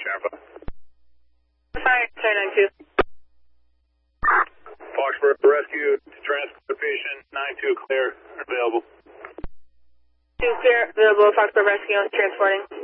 Shampa. Fire, 992. Foxborough Rescue to transport the patient, 92 clear, available. 2 clear, available, Foxborough Rescue, transporting.